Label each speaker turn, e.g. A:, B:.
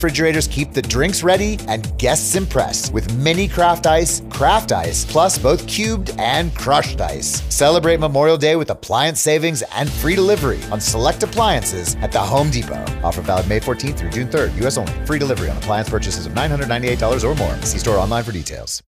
A: Refrigerators keep the drinks ready and guests impressed with mini craft ice, plus both cubed and crushed ice. Celebrate Memorial Day with appliance savings and free delivery on select appliances at the Home Depot. Offer valid May 14th through June 3rd, U.S. only. Free delivery on appliance purchases of $998 or more. See store online for details.